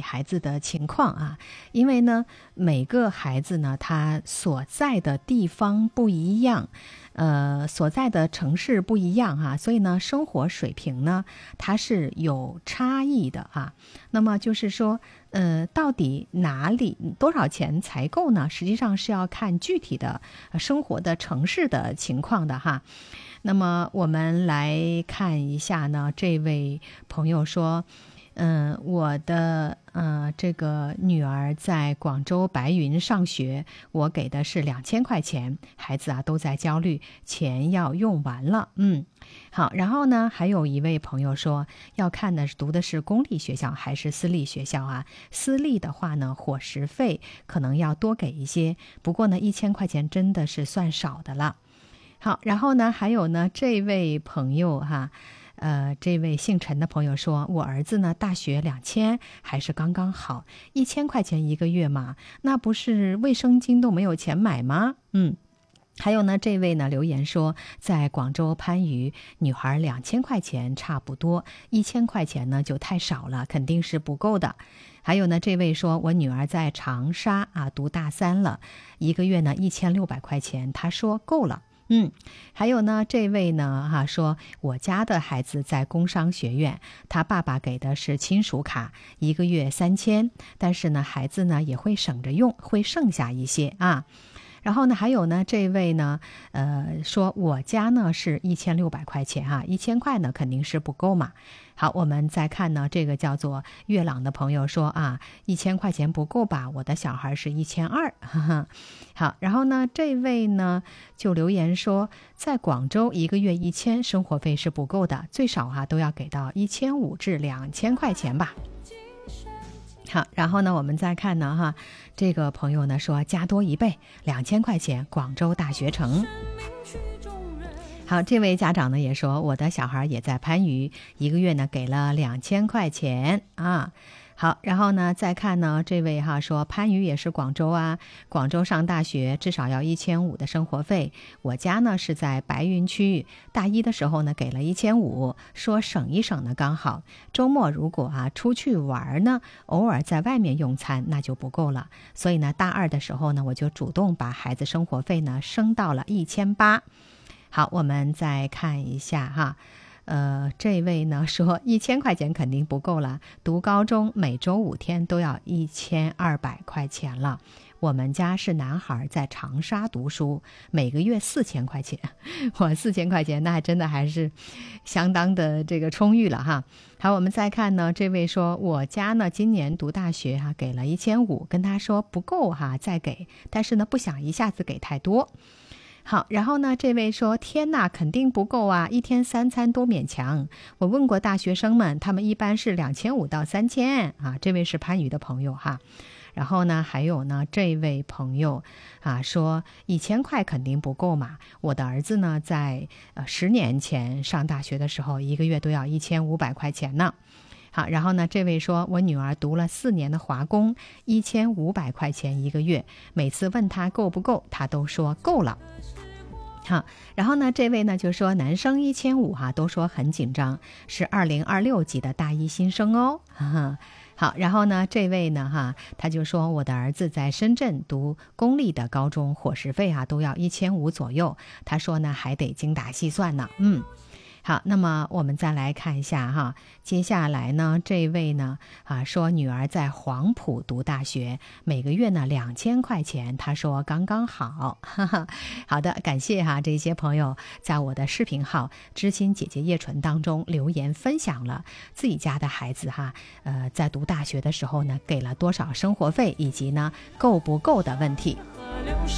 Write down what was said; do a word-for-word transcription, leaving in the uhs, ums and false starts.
孩子的情况啊，因为呢每个孩子呢他所在的地方不一样，呃所在的城市不一样哈、啊，所以呢生活水平呢它是有差异的啊。那么就是说呃到底哪里多少钱才够呢？实际上是要看具体的生活的城市的情况的哈。那么我们来看一下呢，这位朋友说嗯，我的呃这个女儿在广州白云上学，我给的是两千块钱，孩子啊都在焦虑，钱要用完了。嗯，好，然后呢，还有一位朋友说，要看的是读的是公立学校还是私立学校啊？私立的话呢，伙食费可能要多给一些，不过呢，一千块钱真的是算少的了。好，然后呢，还有呢，这位朋友哈。呃，这位姓陈的朋友说，我儿子呢大学两千还是刚刚好，一千块钱一个月嘛，那不是卫生巾都没有钱买吗？嗯，还有呢，这位呢留言说，在广州番禺，女孩两千块钱差不多，一千块钱呢就太少了，肯定是不够的。还有呢，这位说我女儿在长沙啊读大三了，一个月呢一千六百块钱，她说够了。嗯，还有呢，这位呢哈、啊、说我家的孩子在工商学院，他爸爸给的是亲属卡，一个月三千，但是呢孩子呢也会省着用，会剩下一些啊。然后呢，还有呢，这位呢，呃，说我家呢是一千六百块钱哈、啊，一千块呢肯定是不够嘛。好，我们再看呢，这个叫做月朗的朋友说啊，一千块钱不够吧？我的小孩是一千二，哈哈。好，然后呢，这位呢就留言说，在广州一个月一千，生活费是不够的，最少哈、啊、都要给到一千五至两千块钱吧。好，然后呢，我们再看呢哈，这个朋友呢说加多一倍，两千块钱，广州大学城。好，这位家长呢也说，我的小孩也在番禺，一个月呢给了两千块钱啊。好，然后呢再看呢，这位哈说番禺也是广州啊，广州上大学至少要一千五的生活费。我家呢是在白云区，大一的时候呢给了一千五，说省一省呢刚好。周末如果啊出去玩呢，偶尔在外面用餐那就不够了。所以呢大二的时候呢，我就主动把孩子生活费呢升到了一千八。好，我们再看一下哈。呃，这位呢说一千块钱肯定不够了，读高中每周五天都要一千二百块钱了。我们家是男孩，在长沙读书，每个月四千块钱，我四千块钱那真的还是相当的这个充裕了哈。好，我们再看呢，这位说我家呢今年读大学哈、啊，给了一千五，跟他说不够哈、啊，再给，但是呢不想一下子给太多。好，然后呢，这位说天哪，肯定不够啊，一天三餐都勉强。我问过大学生们，他们一般是两千五到三千啊。这位是番禺的朋友哈。然后呢，还有呢，这位朋友啊说一千块肯定不够嘛。我的儿子呢，在呃十年前上大学的时候，一个月都要一千五百块钱呢。好，然后呢，这位说我女儿读了四年的华工，一千五百块钱一个月，每次问她够不够，她都说够了。好，然后呢，这位呢就说男生一千五哈，都说很紧张，是二零二六级的大一新生哦。哈哈，好，然后呢，这位呢哈，他就说我的儿子在深圳读公立的高中，伙食费啊都要一千五左右。他说呢还得精打细算呢。嗯。好，那么我们再来看一下哈，接下来呢，这位呢啊说女儿在黄埔读大学，每个月呢两千块钱，他说刚刚好，哈哈。好的，感谢哈这些朋友在我的视频号知心姐姐叶纯当中留言分享了自己家的孩子哈，呃在读大学的时候呢给了多少生活费，以及呢够不够的问题。